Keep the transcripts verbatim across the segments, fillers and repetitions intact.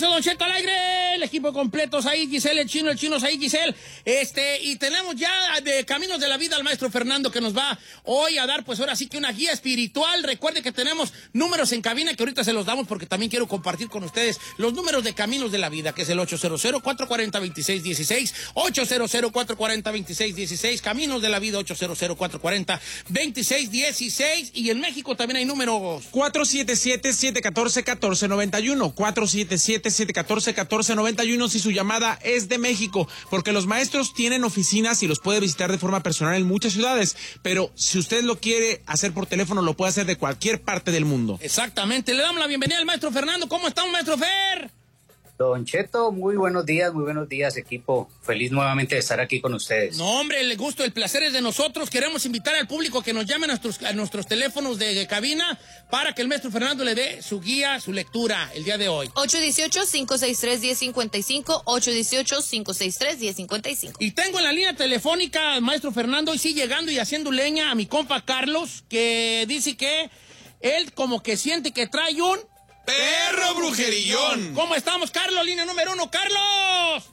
regreso, Don Cheto al aire, el equipo completo, ahí Giselle, el chino, el chino, ahí Giselle, este, y tenemos ya de Caminos de la Vida al maestro Fernando que nos va hoy a dar, pues ahora sí que una guía espiritual. Recuerde que tenemos números en cabina que ahorita se los damos porque también quiero compartir con ustedes los números de Caminos de la Vida, que es el ocho cero cero, cuatro cuatro cero, dos seis uno seis, ocho cero cero, cuatro cuatro cero, dos seis uno seis, Caminos de la Vida, ocho cero cero, cuatro cuatro cero, dos seis uno seis, y en México también hay números. cuatro siete siete, siete uno cuatro, uno cuatro nueve uno, cuatro siete siete, siete uno cuatro, uno cuatro nueve uno si su llamada es de México, porque los maestros tienen oficinas y los puede visitar de forma personal en muchas ciudades, pero si usted lo quiere hacer por teléfono, lo puede hacer de cualquier parte del mundo. Exactamente, le damos la bienvenida al maestro Fernando. ¿Cómo está, maestro Fer? Don Cheto, muy buenos días, muy buenos días, equipo. Feliz nuevamente de estar aquí con ustedes. No, hombre, el gusto, el placer es de nosotros. Queremos invitar al público que nos llame a nuestros, a nuestros teléfonos de, de cabina para que el maestro Fernando le dé su guía, su lectura el día de hoy. ocho uno ocho, cinco seis tres, uno cero cinco cinco, ocho uno ocho, cinco seis tres, uno cero cinco cinco. Y tengo en la línea telefónica al maestro Fernando, y sí, llegando y haciendo leña a mi compa Carlos, que dice que él como que siente que trae un... ¡perro brujerillón! ¿Cómo estamos, Carlos? Línea número uno, ¡Carlos!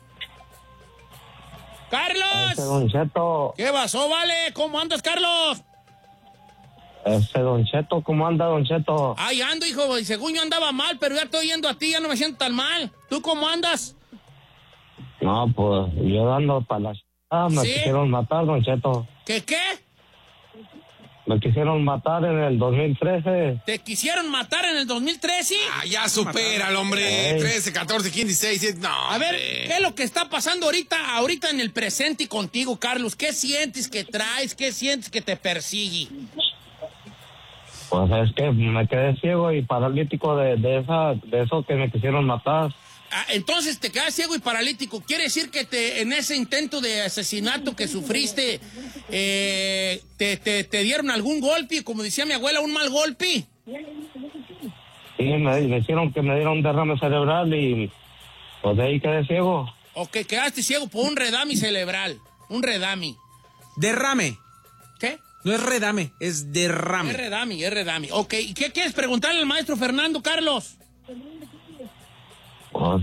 ¡Carlos! Ese Don Cheto, ¿Qué pasó, vale? ¿Cómo andas, Carlos? ese Don Cheto, ¿cómo anda, Don Cheto? Ay, ando, hijo, y según yo andaba mal, pero ya estoy yendo a ti, ya no me siento tan mal. ¿Tú cómo andas? No, pues, yo ando para la... Ah, me ¿Sí? quisieron matar, Don Cheto. ¿Qué, qué? Me quisieron matar en el dos mil trece. ¿Te quisieron matar en el dos mil trece? Ah, ya supera, hombre. Ey. trece, catorce, quince, dieciséis, diecisiete, no. A ver, hombre. ¿qué es lo que está pasando ahorita, ahorita en el presente y contigo, Carlos? ¿Qué sientes que traes? ¿Qué sientes que te persigue? Pues es que me quedé ciego y paralítico de, de, esa, de eso que me quisieron matar. Ah, entonces te quedas ciego y paralítico. ¿Quiere decir que te, en ese intento de asesinato que sufriste, eh, te, te, te dieron algún golpe? Como decía mi abuela, un mal golpe. Sí, me, me hicieron que me diera un derrame cerebral y pues de ahí quedé ciego. ¿O que quedaste ciego por un redami cerebral? Un redami. Derrame. ¿Qué? No es redame, es derrame. Es redami, es redami. Ok, ¿y qué quieres preguntarle al maestro Fernando, Carlos? Pues,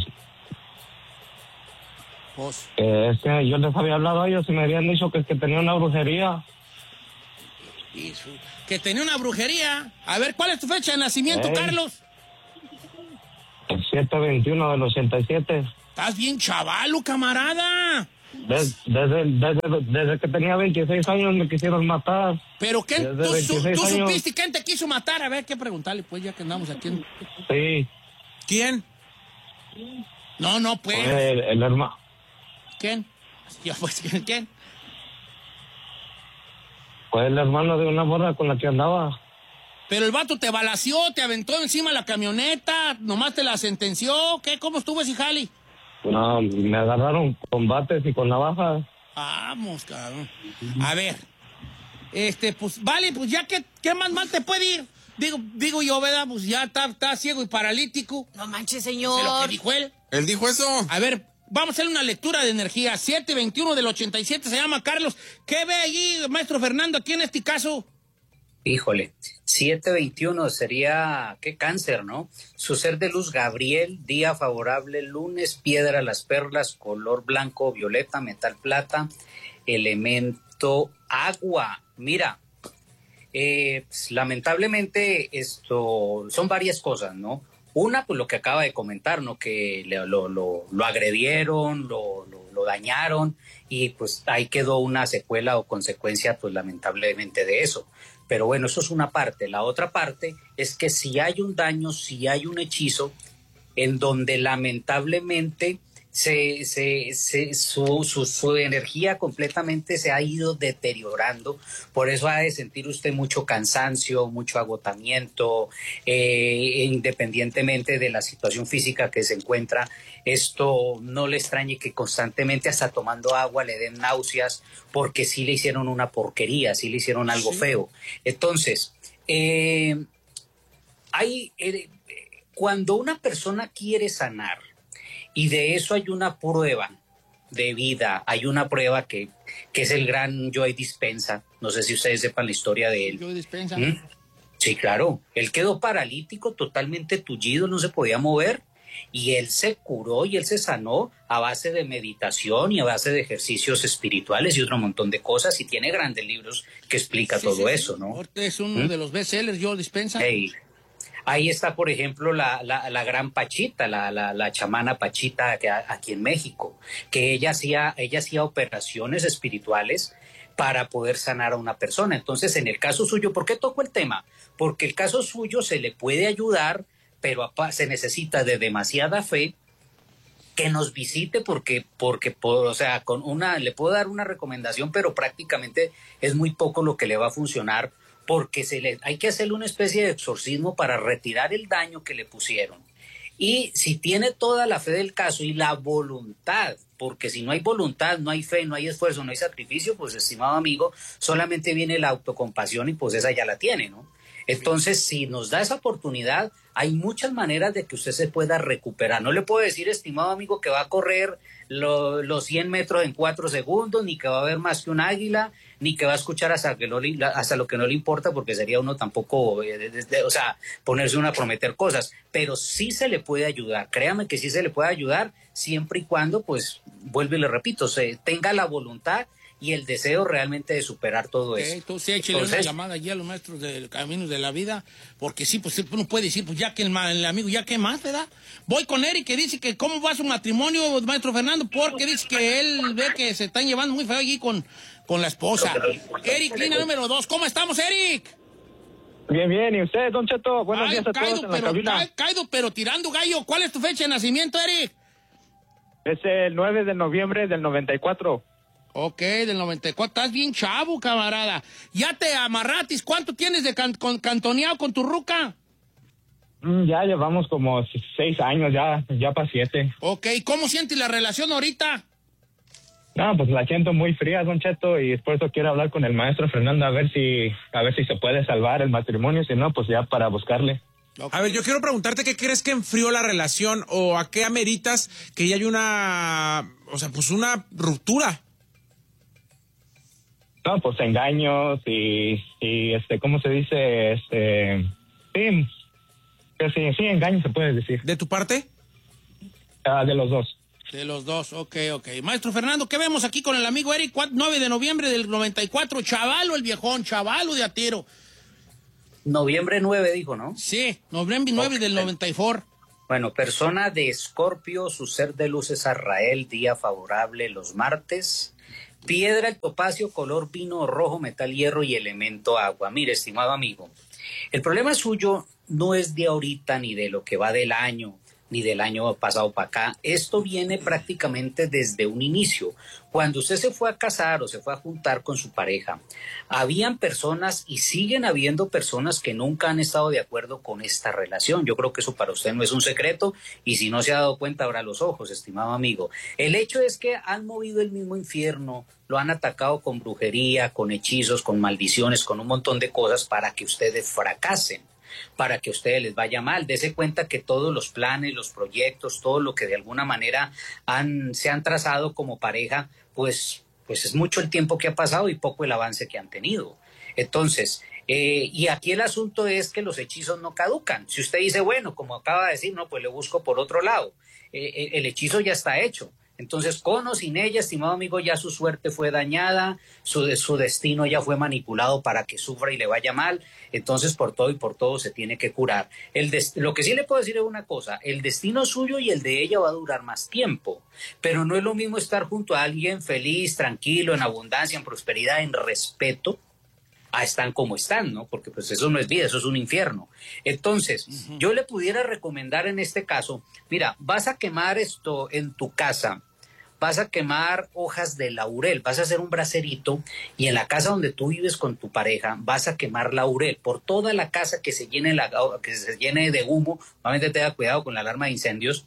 Pues, que es que yo les había hablado a ellos y me habían dicho que, que tenía una brujería. y su- que tenía una brujería. A ver, ¿cuál es tu fecha de nacimiento, Ey. Carlos? El siete veintiuno del ochenta y siete. Estás bien chavalo, camarada. Des- desde, desde, desde que tenía veintiséis años me quisieron matar. Pero ¿quién, Desde tú, su- veintiséis tú años. supiste quién te quiso matar? A ver, ¿qué preguntarle? Pues ya que andamos aquí. en- Sí, ¿Quién? No, no, pues. fue el, el hermano. ¿Quién? Yo, pues, ¿quién? ¿quién? Fue el hermano de una morra con la que andaba. Pero el vato te balació, te aventó encima la camioneta, nomás te la sentenció. ¿Qué? ¿Cómo estuvo ese jali? No, me agarraron con bates y con navajas. Vamos, cabrón. A ver. Este, pues, vale, pues ya que, ¿qué más mal te puede ir? Digo, digo yo, ¿verdad? Pues ya está, está ciego y paralítico. No manches, Sé lo que señor. dijo él. ¿Él dijo eso? A ver, vamos a hacer una lectura de energía. siete veintiuno del ochenta y siete se llama Carlos. ¿Qué ve allí, maestro Fernando, aquí en este caso? Híjole, siete veintiuno sería, qué cáncer, ¿no? Su ser de luz Gabriel, día favorable, lunes, piedra, las perlas, color blanco, violeta, metal plata, elemento agua. Mira, eh, pues, lamentablemente esto son varias cosas, ¿no? Una, pues lo que acaba de comentar, ¿no? Que le- lo, lo, lo agredieron, lo, lo, lo dañaron y pues ahí quedó una secuela o consecuencia, pues lamentablemente de eso. Pero bueno, eso es una parte. La otra parte es que si hay un daño, si hay un hechizo en donde lamentablemente se, se, se, su, su, su energía completamente se ha ido deteriorando. Por eso ha de sentir usted mucho cansancio, mucho agotamiento, eh, independientemente de la situación física que se encuentra. Esto no le extrañe que constantemente hasta tomando agua le den náuseas porque sí le hicieron una porquería, sí le hicieron algo Sí. feo. Entonces, eh, hay, eh, cuando una persona quiere sanar, y de eso hay una prueba de vida, hay una prueba que, que es el gran Joe Dispenza. No sé si ustedes sepan la historia de él. Yo dispensa. ¿Mm? Sí, claro. Él quedó paralítico, totalmente tullido, no se podía mover. Y él se curó y él se sanó a base de meditación y a base de ejercicios espirituales y otro montón de cosas. Y tiene grandes libros que explica sí, todo sí, eso, sí. ¿no? Es uno ¿Mm? de los bestsellers, Joe Dispenza. Hey. Ahí está, por ejemplo, la, la, la gran Pachita, la, la, la chamana Pachita que, aquí en México, que ella hacía, ella hacía operaciones espirituales para poder sanar a una persona. Entonces, en el caso suyo, ¿por qué toco el tema? Porque el caso suyo se le puede ayudar, pero se necesita de demasiada fe, que nos visite porque, porque, o sea, con una, le puedo dar una recomendación, pero prácticamente es muy poco lo que le va a funcionar, porque se le, hay que hacerle una especie de exorcismo para retirar el daño que le pusieron. Y si tiene toda la fe del caso y la voluntad, porque si no hay voluntad, no hay fe, no hay esfuerzo, no hay sacrificio, pues, estimado amigo, solamente viene la autocompasión y pues esa ya la tiene, ¿no? Entonces, si nos da esa oportunidad, hay muchas maneras de que usted se pueda recuperar. No le puedo decir, estimado amigo, que va a correr lo, los cien metros en cuatro segundos, ni que va a ver más que un águila, ni que va a escuchar hasta, que no le, hasta lo que no le importa, porque sería uno tampoco, eh, de, de, o sea, ponerse uno a prometer cosas. Pero sí se le puede ayudar, créame que sí se le puede ayudar, siempre y cuando, pues, vuelvo y le repito, se tenga la voluntad y el deseo realmente de superar todo okay, eso. Tú sí, échale una llamada allí a los maestros del Caminos de la Vida, porque sí, pues uno puede decir, pues ya que el, el amigo, ya que más, ¿verdad? Voy con Eric, que dice que cómo va su matrimonio, maestro Fernando, porque dice que él ve que se están llevando muy feo allí con, con la esposa. Eric, línea número dos, ¿cómo estamos, Eric? Bien, bien, ¿y usted, Don Cheto? Buenos Ay, días a caído, todos en pero, la cabina. Ca, caído, pero tirando gallo. ¿Cuál es tu fecha de nacimiento, Eric? Es el nueve de noviembre del noventa y cuatro. Ok, del noventa y cuatro. Estás bien chavo, camarada. Ya te amarratis. ¿Cuánto tienes de can, con, cantoneado con tu ruca? Mm, ya llevamos como seis años, ya, ya para siete. Ok, ¿cómo sientes la relación ahorita? No, pues la siento muy fría, Don Cheto, y por eso quiero hablar con el maestro Fernando a ver si, a ver si se puede salvar el matrimonio, si no, pues ya para buscarle. Okay. A ver, yo quiero preguntarte qué crees que enfrió la relación o a qué ameritas que ya hay una, o sea, pues una ruptura. No, pues engaños y, y este, ¿cómo se dice? Este, sí, sí, sí, engaños se puede decir. ¿De tu parte? Uh, de los dos. De los dos, ok, ok. Maestro Fernando, ¿qué vemos aquí con el amigo Eric? nueve de noviembre del noventa y cuatro, chavalo el viejón, chavalo de a tiro. Noviembre nueve dijo, ¿no? Sí, noviembre nueve okay. del noventa y cuatro. Bueno, persona de Escorpio, su ser de luz es Arrael, día favorable los martes. Piedra, el topacio, color vino rojo, metal hierro y elemento agua. Mire, estimado amigo, el problema suyo no es de ahorita ni de lo que va del año, ni del año pasado para acá. Esto viene prácticamente desde un inicio. Cuando usted se fue a casar o se fue a juntar con su pareja, habían personas y siguen habiendo personas que nunca han estado de acuerdo con esta relación. Yo creo que eso para usted no es un secreto y si no se ha dado cuenta, abra los ojos, estimado amigo. El hecho es que han movido el mismo infierno, lo han atacado con brujería, con hechizos, con maldiciones, con un montón de cosas para que ustedes fracasen, para que a ustedes les vaya mal. Dese cuenta que todos los planes, los proyectos, todo lo que de alguna manera han, se han trazado como pareja, pues, pues es mucho el tiempo que ha pasado y poco el avance que han tenido. Entonces, eh, y aquí el asunto es que los hechizos no caducan. Si usted dice, bueno, como acaba de decir, no, pues le busco por otro lado. Eh, el hechizo ya está hecho. Entonces, con o sin ella, estimado amigo, ya su suerte fue dañada, su, su destino ya fue manipulado para que sufra y le vaya mal. Entonces, por todo y por todo se tiene que curar. El des- lo que sí le puedo decir es una cosa, el destino suyo y el de ella va a durar más tiempo, pero no es lo mismo estar junto a alguien feliz, tranquilo, en abundancia, en prosperidad, en respeto, a están como están, ¿no? Porque pues eso no es vida, eso es un infierno. Entonces, uh-huh. yo le pudiera recomendar en este caso, mira, vas a quemar esto en tu casa, vas a quemar hojas de laurel, vas a hacer un bracerito y en la casa donde tú vives con tu pareja vas a quemar laurel por toda la casa que se llene, la, que se llene de humo. Obviamente tenga cuidado con la alarma de incendios.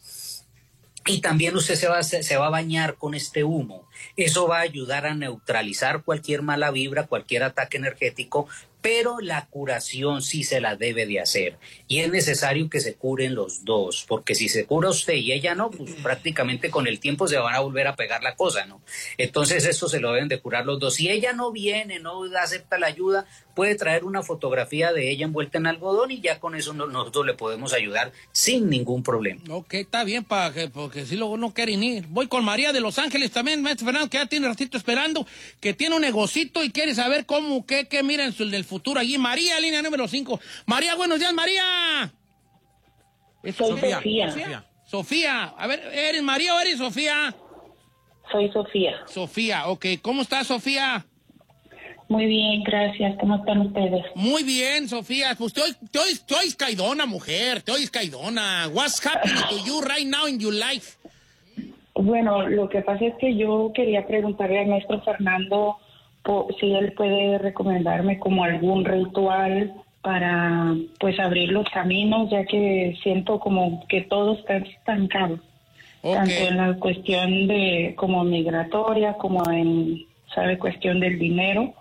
Y también usted se va, se va a bañar con este humo. Eso va a ayudar a neutralizar cualquier mala vibra, cualquier ataque energético, pero la curación sí se la debe de hacer y es necesario que se curen los dos, porque si se cura usted y ella no, pues prácticamente con el tiempo se van a volver a pegar la cosa, ¿no? Entonces esto se lo deben de curar los dos. Si ella no viene, no acepta la ayuda, puede traer una fotografía de ella envuelta en algodón y ya con eso no, nosotros le podemos ayudar sin ningún problema. Ok, está bien, pa, que, porque si luego no quieren ir. Voy con María de Los Ángeles también, maestro Fernando, que ya tiene ratito esperando, que tiene un negocito y quiere saber cómo, qué, qué mira en su, del futuro allí. María, línea número cinco. María, buenos días, María. Soy Sofía. Sofía. Sofía. Sofía, a ver, ¿eres María o eres Sofía? Soy Sofía. Sofía, ok. ¿Cómo estás, Sofía? Muy bien, gracias. ¿Cómo están ustedes? Muy bien, Sofía. Pues te oís, te oís, te oís caidona, mujer. Te oís caidona. What's happening to you right now in your life? Bueno, lo que pasa es que yo quería preguntarle al maestro Fernando po- si él puede recomendarme como algún ritual para pues abrir los caminos, ya que siento como que todo está estancado. Ok. Tanto en la cuestión de como migratoria, como en, ¿sabe? Cuestión del dinero.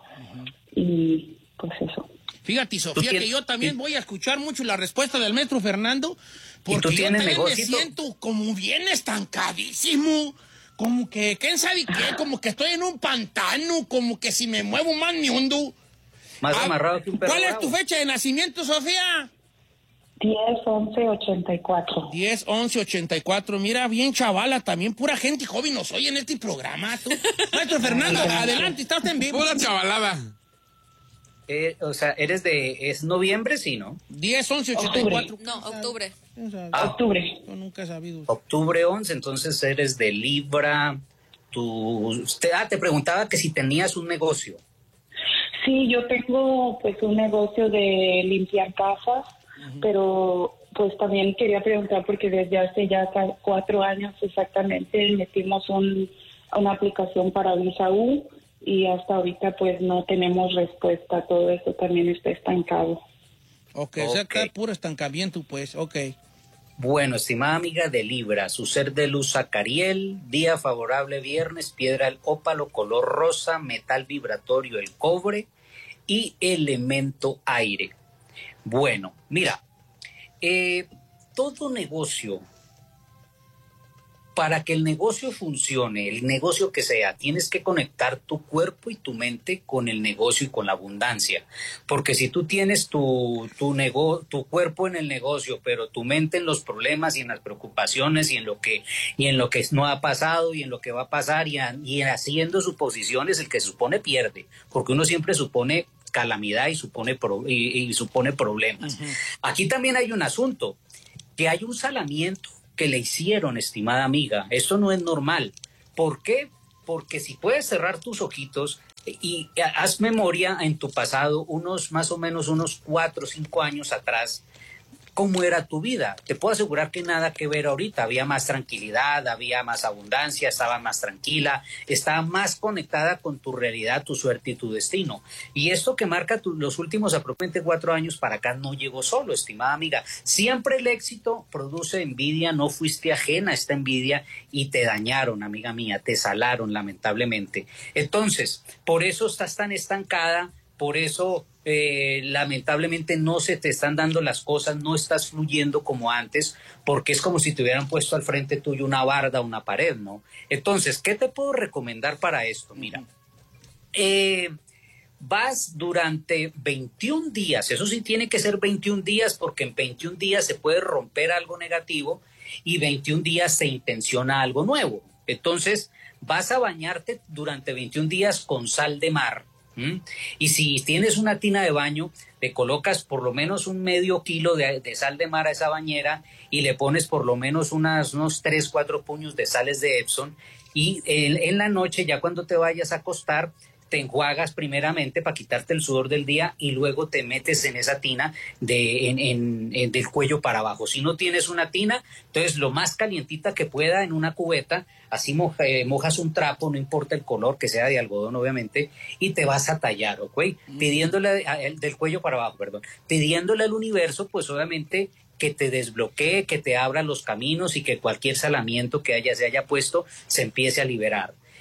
Y pues eso. Fíjate, Sofía, que yo también voy a escuchar mucho la respuesta del maestro Fernando, porque yo también me siento como bien estancadísimo, como que, ¿quién sabe qué? Como que estoy en un pantano, como que si me muevo más me hundo. Más Ah, amarrado que un perro ¿Cuál es bravo. tu fecha de nacimiento, Sofía? diez once ochenta y cuatro. diez once ochenta y cuatro. Mira, bien chavala, también pura gente joven nos oye en este programa. ¿Tú? Maestro Fernando, adelante, está usted en vivo. Pura chavalada. Eh, o sea, eres de... ¿Es noviembre, sí, no? diez once ochenta y cuatro. No, octubre. Ah, Octubre. Yo nunca he sabido. Octubre once, entonces eres de Libra. Tu, te, ah, te preguntaba que si tenías un negocio. Sí, yo tengo pues un negocio de limpiar casas, uh-huh. pero pues también quería preguntar porque desde hace ya cuatro años exactamente metimos un, una aplicación para Visa U y hasta ahorita pues no tenemos respuesta, todo eso también está estancado. Ok, o sea, está puro estancamiento pues, ok. Bueno, estimada amiga de Libra, su ser de luz Zacariel, día favorable viernes, piedra el ópalo, color rosa, metal vibratorio el cobre y elemento aire. Bueno, mira, eh, todo negocio, para que el negocio funcione, el negocio que sea, tienes que conectar tu cuerpo y tu mente con el negocio y con la abundancia. Porque si tú tienes tu, tu, nego, tu cuerpo en el negocio, pero tu mente en los problemas y en las preocupaciones y en lo que, y en lo que no ha pasado y en lo que va a pasar y, a, y haciendo suposiciones, el que supone pierde. Porque uno siempre supone calamidad y supone, pro, y, y supone problemas. Uh-huh. Aquí también hay un asunto, que hay un salamiento que le hicieron, estimada amiga. Esto no es normal. ¿Por qué? Porque si puedes cerrar tus ojitos y haz memoria en tu pasado, unos más o menos unos cuatro o cinco años atrás, ¿cómo era tu vida? Te puedo asegurar que nada que ver ahorita. Había más tranquilidad, había más abundancia, estaba más tranquila, estaba más conectada con tu realidad, tu suerte y tu destino. Y esto que marca tu, los últimos aproximadamente cuatro años para acá no llegó solo, estimada amiga. Siempre el éxito produce envidia, no fuiste ajena a esta envidia y te dañaron, amiga mía, te salaron lamentablemente. Entonces, por eso estás tan estancada, por eso eh, lamentablemente no se te están dando las cosas, no estás fluyendo como antes, porque es como si te hubieran puesto al frente tuyo una barda, una pared, ¿no? Entonces, ¿qué te puedo recomendar para esto? Mira, eh, vas durante veintiún días, eso sí tiene que ser veintiún días, porque en veintiún días se puede romper algo negativo y veintiún días se intenciona algo nuevo. Entonces, vas a bañarte durante veintiún días con sal de mar. ¿Mm? Y si tienes una tina de baño, le colocas por lo menos un medio kilo de, de sal de mar a esa bañera y le pones por lo menos unas, unos tres, cuatro puños de sales de Epsom y en, en la noche, ya cuando te vayas a acostar, te enjuagas primeramente para quitarte el sudor del día y luego te metes en esa tina de, en, en, en, del cuello para abajo. Si no tienes una tina, entonces lo más calientita que pueda en una cubeta, así moja, eh, mojas un trapo, no importa el color, que sea de algodón obviamente, y te vas a tallar, ¿ok? Mm. Pidiéndole, el, del cuello para abajo, perdón, pidiéndole al universo, pues obviamente que te desbloquee, que te abra los caminos y que cualquier salamiento que haya, se haya puesto se empiece a liberar.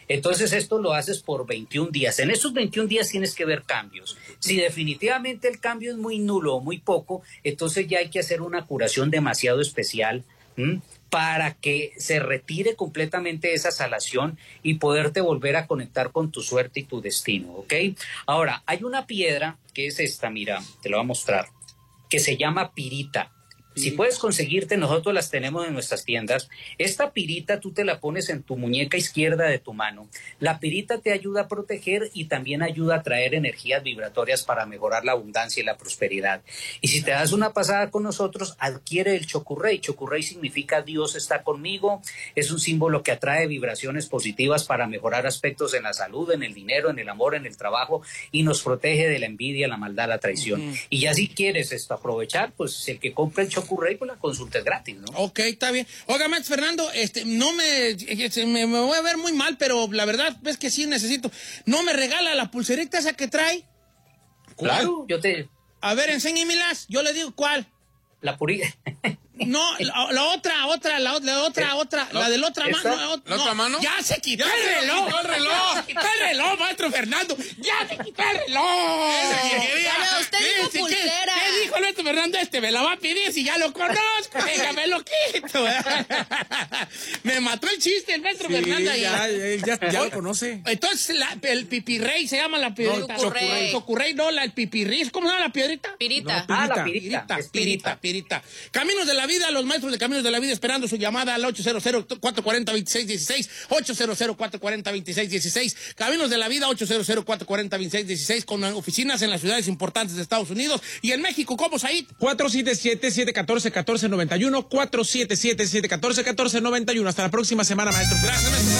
Entonces esto lo haces por veintiún días. En esos veintiún días tienes que ver cambios. Si definitivamente el cambio es muy nulo o muy poco, entonces ya hay que hacer una curación demasiado especial, ¿m? para que se retire completamente esa salación y poderte volver a conectar con tu suerte y tu destino, ¿ok? Ahora, hay una piedra que es esta, mira, te la voy a mostrar, que se llama pirita. Si puedes conseguirte, nosotros las tenemos en nuestras tiendas. Esta pirita tú te la pones en tu muñeca izquierda de tu mano. La pirita te ayuda a proteger y también ayuda a traer energías vibratorias para mejorar la abundancia y la prosperidad. Y si te das una pasada con nosotros, adquiere el chocurrey. Chocurrey significa Dios está conmigo. Es un símbolo que atrae vibraciones positivas para mejorar aspectos en la salud, en el dinero, en el amor, en el trabajo y nos protege de la envidia, la maldad, la traición. Uh-huh. Y ya si quieres esto aprovechar, pues el que compra el chocurrey, pues la consulta es gratis, ¿no? Ok, está bien. Oiga, maestro Fernando, este, no me, me, me voy a ver muy mal, pero la verdad es que sí necesito. ¿No me regala la pulserita esa que trae? Claro, yo te... A ver, enséñemelas, yo le digo cuál. La purita. No, la, la otra, otra, la, la otra, otra, la, la de la otra mano. ¿La otra no, mano? Ya se quitó ya el reloj. Quitó el reloj. Ya se quitó el reloj, maestro Fernando. Ya se quitó el reloj. Pero usted dijo ¿Qué, pulsera. ¿Qué dijo maestro Fernando? Este me la va a pedir si ya lo conozco. Déjame lo quito. Me mató el chiste el maestro sí, Fernando ahí. Ya, ya, ya, ya lo conoce. Entonces, la, el pipirrey se llama la piedrita. No, chocurrey. Chocurrey, no, la, el pipirrey. ¿Cómo se llama la piedrita? Pirita. No, ah, la pirita. Pirita, pirita, pirita. Caminos de la vida, los maestros de Caminos de la Vida esperando su llamada al ocho cero cero, cuatro cuatro cero, dos seis uno seis, ocho cero cero, cuatro cuatro cero, dos seis uno seis. Caminos de la Vida, ocho cero cero, cuatro cuatro cero, dos seis uno seis, con oficinas en las ciudades importantes de Estados Unidos y en México. ¿Cómo, Said? cuatro siete siete, siete uno cuatro, uno cuatro nueve uno, cuatro siete siete, siete uno cuatro, uno cuatro nueve uno. Hasta la próxima semana, maestro. Gracias, maestro.